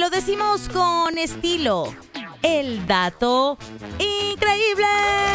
lo decimos con estilo. El dato increíble.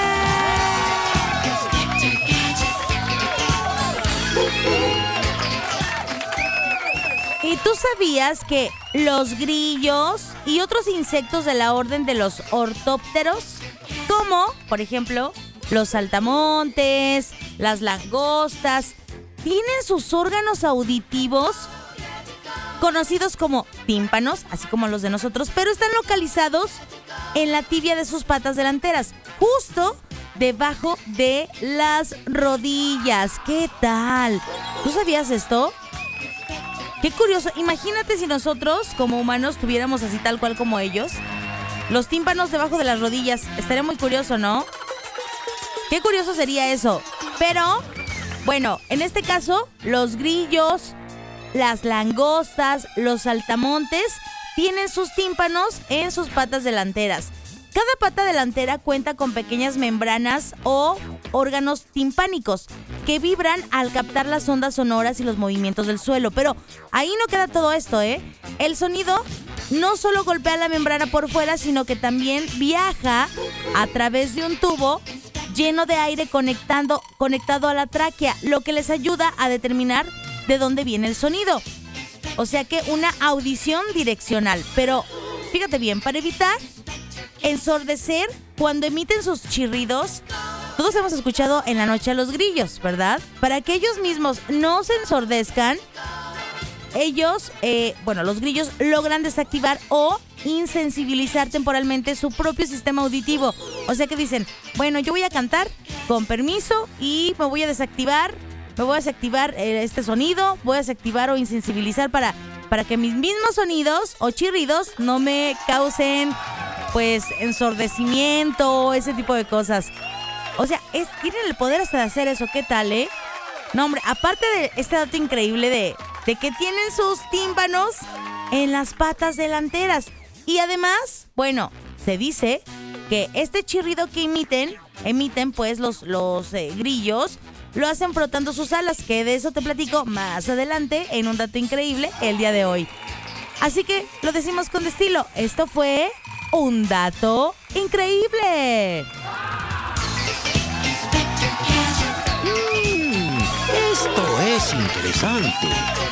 ¿Y tú sabías que los grillos y otros insectos de la orden de los ortópteros, como, por ejemplo, los saltamontes, las langostas, tienen sus órganos auditivos conocidos como tímpanos, así como los de nosotros, pero están localizados en la tibia de sus patas delanteras, justo debajo de las rodillas? ¿Qué tal? ¿Tú sabías esto? Qué curioso. Imagínate si nosotros, como humanos, tuviéramos así tal cual como ellos. Los tímpanos debajo de las rodillas. Estaría muy curioso, ¿no? Qué curioso sería eso. Pero, bueno, en este caso, los grillos, las langostas, los saltamontes tienen sus tímpanos en sus patas delanteras. Cada pata delantera cuenta con pequeñas membranas o órganos timpánicos que vibran al captar las ondas sonoras y los movimientos del suelo. Pero ahí no queda todo esto, ¿eh? El sonido no solo golpea la membrana por fuera, sino que también viaja a través de un tubo lleno de aire conectado a la tráquea, lo que les ayuda a determinar de dónde viene el sonido. O sea que una audición direccional. Pero fíjate bien, para evitar ensordecer cuando emiten sus chirridos, todos hemos escuchado en la noche a los grillos, ¿verdad? Para que ellos mismos no se ensordezcan, ellos, los grillos logran desactivar o insensibilizar temporalmente su propio sistema auditivo. O sea que dicen, bueno, yo voy a cantar con permiso y me voy a desactivar este sonido, voy a desactivar o insensibilizar para que mis mismos sonidos o chirridos no me causen pues ensordecimiento, ese tipo de cosas. O sea, tienen el poder hasta de hacer eso. ¿Qué tal, eh? No, hombre, aparte de este dato increíble de que tienen sus tímpanos en las patas delanteras. Y además, bueno, se dice que este chirrido que emiten pues los grillos, lo hacen frotando sus alas, que de eso te platico más adelante en un dato increíble el día de hoy. Así que lo decimos con estilo. Esto fue un dato increíble. Esto es interesante.